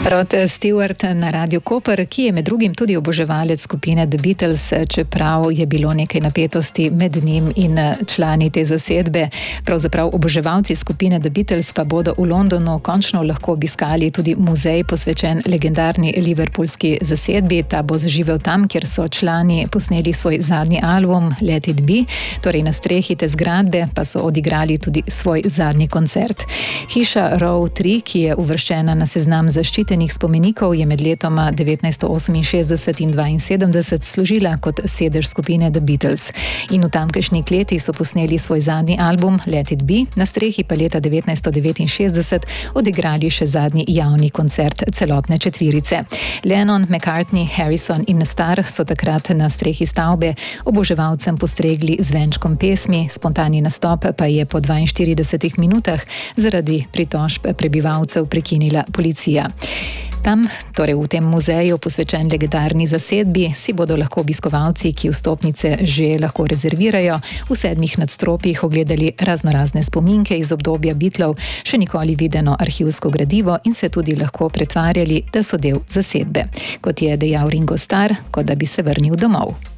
Rod Stewart na Radiu Koper, ki je med drugim tudi oboževalec skupine The Beatles, čeprav je bilo nekaj napetosti med njim in člani te zasedbe. Pravzaprav oboževalci skupine The Beatles pa bodo v Londonu končno lahko obiskali tudi muzej posvečen legendarni liverpoolski zasedbi. Ta bo zaživel tam, kjer so člani posneli svoj zadnji album Let It Be, torej na strehi te zgradbe pa so odigrali tudi svoj zadnji koncert. Hiša Row 3, ki je uvrščena na seznam zaščitenih spomenikov, je med letoma 1968 in 1972 služila kot sedež skupine The Beatles. In v tamkajšnji kleti so posneli svoj zadnji album Let It Be, na strehi pa leta 1969 odigrali še zadnji javni koncert celotne četverice. Lennon, McCartney, Harrison in Starr so takrat na strehi stavbe oboževalcem postregli z venčkom pesmi, spontani nastop pa je po 42 minutah zaradi pritožb prebivalcev prekinila policija. Tam, torej v tem muzeju posvečen legendarni zasedbi, si bodo lahko obiskovalci, ki vstopnice že lahko rezervirajo, v 7 nadstropjih ogledali raznorazne spominke iz obdobja Beatlov, še nikoli videno arhivsko gradivo in se tudi lahko pretvarjali, da so del zasedbe. Kot je dejal Ringo Starr, kot da bi se vrnil domov.